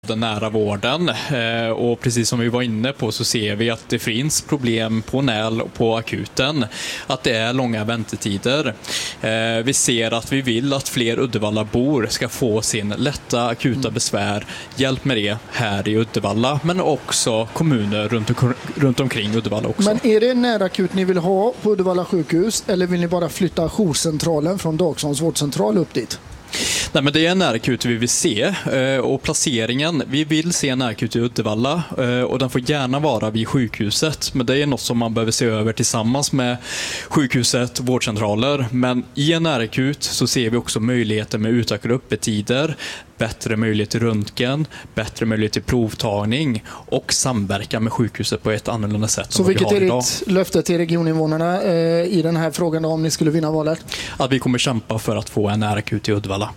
den nära vården. Och precis som vi var inne på så ser vi att det finns problem på NÄL och på akuten. Att det är långa väntetider. Vi ser att vi vill att fler Uddevallabor ska få sin lätta akuta besvär, hjälp med det här i Uddevalla, men också kommuner runt omkring Uddevalla också. Men är det en närakut ni vill ha på Uddevalla sjukhus, eller vill ni bara flytta jourcentralen från Dagsons vårdcentral upp dit? Nej, men det är en närakut vi vill se, och placeringen, vi vill se en närakut i Uddevalla, och den får gärna vara vid sjukhuset, men det är något som man behöver se över tillsammans med sjukhuset, vårdcentraler. Men i en närakut så ser vi också möjligheter med utökade öppettider, bättre möjlighet till röntgen, bättre möjlighet till provtagning och samverka med sjukhuset på ett annorlunda sätt. Så vilket är ditt löfte till regioninvånarna i den här frågan då, om ni skulle vinna valet? Att vi kommer kämpa för att få en närakut i Uddevalla.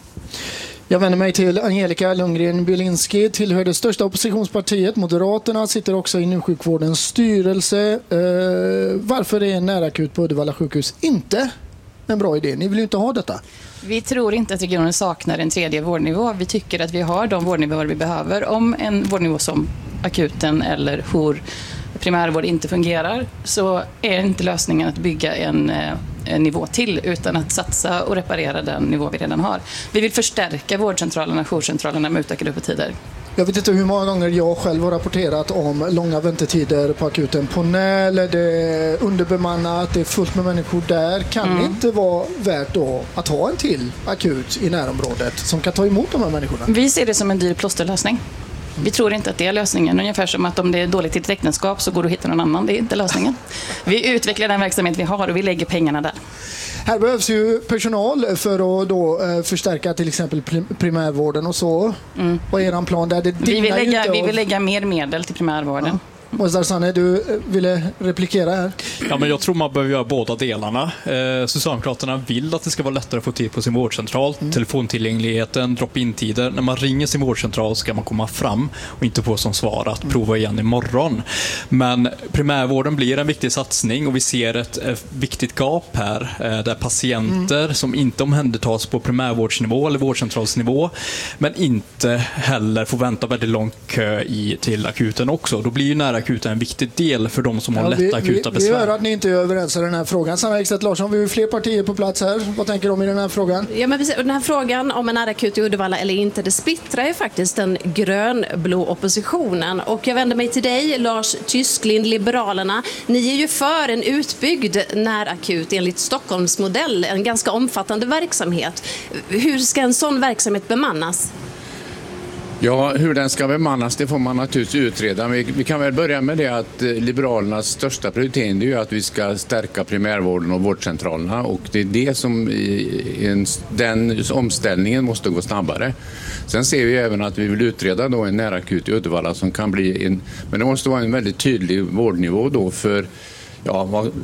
Jag vänder mig till Angelica Lundgren-Bielinski, tillhör det största oppositionspartiet Moderaterna, sitter också i NU-sjukvårdens styrelse. Varför är en närakut på Uddevalla sjukhus inte en bra idé? Ni vill ju inte ha detta. Vi tror inte att regionen saknar en tredje vårdnivå. Vi tycker att vi har de vårdnivåer vi behöver. Om en vårdnivå som akuten eller primärvård inte fungerar, så är inte lösningen att bygga en nivå till, utan att satsa och reparera den nivå vi redan har. Vi vill förstärka vårdcentralerna, jourcentralerna med utökade öppettider. Jag vet inte hur många gånger jag själv har rapporterat om långa väntetider på akuten på NÄL. Det är underbemannat, det är fullt med människor där. Kan det inte vara värt då att ha en till akut i närområdet som kan ta emot de här människorna? Vi ser det som en dyr plåsterlösning. Vi tror inte att det är lösningen. Ungefär som att om det är dåligt i ett äktenskap så går du att hitta någon annan. Det är inte lösningen. Vi utvecklar den verksamhet vi har och vi lägger pengarna där. Här behövs ju personal för att då förstärka till exempel primärvården och så. Vad är er plan där? Vi vill lägga mer medel till primärvården. Ja. Sanne, du ville replikera här. Ja, men jag tror man behöver göra båda delarna. Socialdemokraterna vill att det ska vara lättare att få tid på sin vårdcentral. Telefontillgängligheten, drop-in-tider. När man ringer sin vårdcentral ska man komma fram och inte få som svar att prova igen imorgon. Men primärvården blir en viktig satsning och vi ser ett viktigt gap här där patienter som inte omhändertas på primärvårdsnivå eller vårdcentralsnivå, men inte heller får vänta väldigt lång kö till akuten också. Då blir ju nära akuten en viktig del för de som har lätta akuta besvär. Vi hör att ni inte är överens i den här frågan. Sanna Ekstedt Larsson, vi har fler partier på plats här. Vad tänker de i den här frågan? Ja, men den här frågan om en närakut i Uddevalla eller inte, det splittrar ju faktiskt den grönblå oppositionen. Och jag vänder mig till dig, Lars Tysklind, Liberalerna. Ni är ju för en utbyggd närakut enligt Stockholmsmodell, en ganska omfattande verksamhet. Hur ska en sån verksamhet bemannas? Ja, hur den ska bemannas, det får man naturligtvis utreda. Vi kan väl börja med det att Liberalernas största prioritering är ju att vi ska stärka primärvården och vårdcentralerna, och det är det som den omställningen måste gå snabbare. Sen ser vi även att vi vill utreda då en närakut i Uddevalla som kan bli men det måste vara en väldigt tydlig vårdnivå då för vad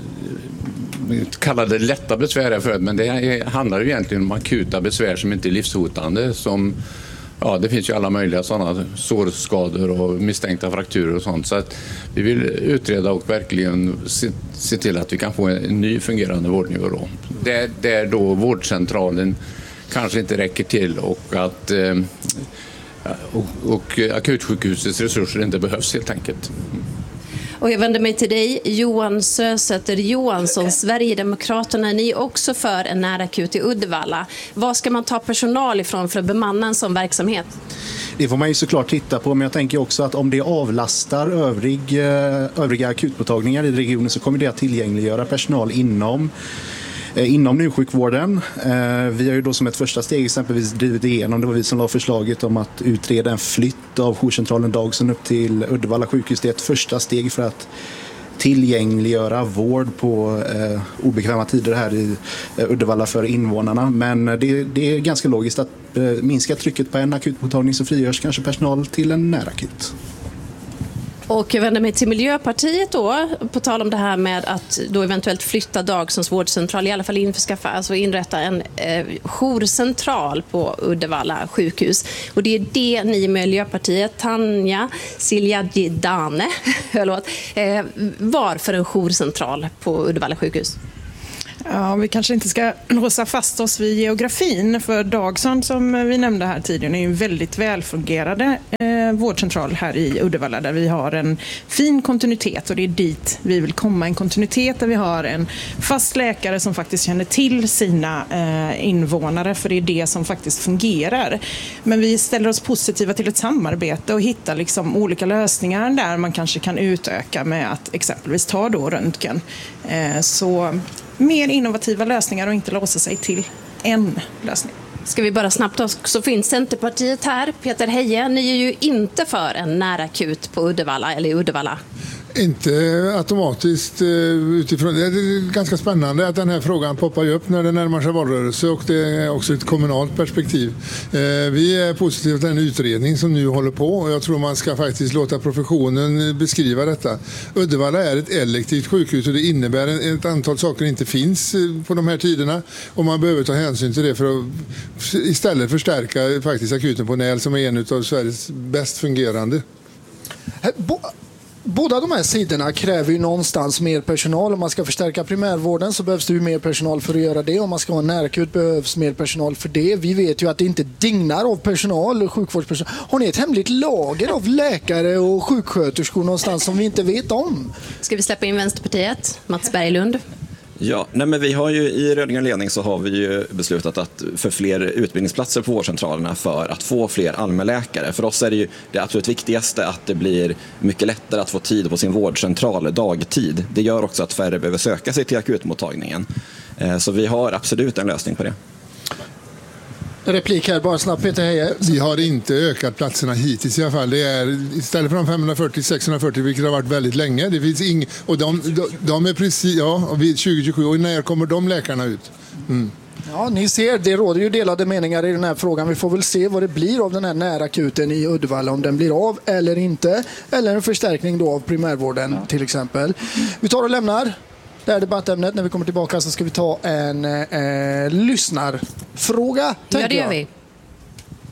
kallade lätta besvär för, men det handlar ju egentligen om akuta besvär som inte är livshotande, som det finns ju alla möjliga sådana sårskador och misstänkta frakturer och sånt. Så att vi vill utreda och verkligen se till att vi kan få en ny fungerande vårdnivå då. Där då vårdcentralen kanske inte räcker till och att och akutsjukhusets resurser inte behövs helt enkelt. Och jag vänder mig till dig, Johan Sösätter Johansson, Sverigedemokraterna. Ni är också för en närakut i Uddevalla. Vad ska man ta personal ifrån för att bemanna en sån verksamhet? Det får man ju såklart titta på, men jag tänker också att om det avlastar övriga akutmottagningar i regionen så kommer det att tillgängliggöra personal inom NU-sjukvården. Vi har ju då som ett första steg exempelvis drivit igenom, det var vi som la förslaget om att utreda en flytt av jourcentralen Dagsen upp till Uddevalla sjukhus. Det är ett första steg för att tillgängliggöra vård på obekväma tider här i Uddevalla för invånarna. Men det är ganska logiskt att minska trycket på en akutmottagning så frigörs kanske personal till en närakut. Och jag vänder mig till Miljöpartiet då, på tal om det här med att då eventuellt flytta Dagsons vårdcentral, i alla fall inrätta en jourcentral på Uddevalla sjukhus. Och det är det ni i Miljöpartiet, Tanja Siljadjidane, var för en jourcentral på Uddevalla sjukhus. Ja, vi kanske inte ska låsa fast oss vid geografin, för Dagson som vi nämnde här tidigare är ju en väldigt välfungerande vårdcentral här i Uddevalla där vi har en fin kontinuitet, och det är dit vi vill komma. En kontinuitet där vi har en fast läkare som faktiskt känner till sina invånare, för det är det som faktiskt fungerar. Men vi ställer oss positiva till ett samarbete och hitta liksom olika lösningar där man kanske kan utöka med att exempelvis ta då röntgen. Så mer innovativa lösningar och inte låsa sig till en lösning. Ska vi bara snabbt också finns Centerpartiet här. Peter Heije, ni är ju inte för en närakut på Uddevalla eller i Uddevalla. Inte automatiskt utifrån. Det är ganska spännande att den här frågan poppar upp när det närmar sig valrörelse, och det är också ett kommunalt perspektiv. Vi är positiva till den utredning som nu håller på, och jag tror man ska faktiskt låta professionen beskriva detta. Uddevalla är ett elektivt sjukhus, och det innebär ett antal saker inte finns på de här tiderna, och man behöver ta hänsyn till det för att istället förstärka faktiskt akuten på Näl som är en av Sveriges bäst fungerande. Båda de här sidorna kräver ju någonstans mer personal. Om man ska förstärka primärvården så behövs det ju mer personal för att göra det. Om man ska ha en närakut behövs mer personal för det. Vi vet ju att det inte dignar av personal, sjukvårdspersonal. Har ni ett hemligt lager av läkare och sjuksköterskor någonstans som vi inte vet om? Ska vi släppa in Vänsterpartiet? Mats Berglund. Ja, men vi har ju i rödgrön ledning så har vi ju beslutat att för fler utbildningsplatser på vårdcentralerna för att få fler allmänläkare. För oss är det ju det absolut viktigaste att det blir mycket lättare att få tid på sin vårdcentral dagtid. Det gör också att färre behöver söka sig till akutmottagningen. Så vi har absolut en lösning på det. Replik här, bara snabbt Peter Heije. Vi har inte ökat platserna hittills i alla fall. Det är istället för de 540 640, vilket har varit väldigt länge. Det finns och de är precis, ja, vid 2027. Och när kommer de läkarna ut? Mm. Ja, ni ser, det råder ju delade meningar i den här frågan. Vi får väl se vad det blir av den här närakuten i Uddevalla, om den blir av eller inte. Eller en förstärkning då av primärvården till exempel. Vi tar och lämnar det här debattämnet. När vi kommer tillbaka så ska vi ta en lyssnarfråga. Ja, det gör vi.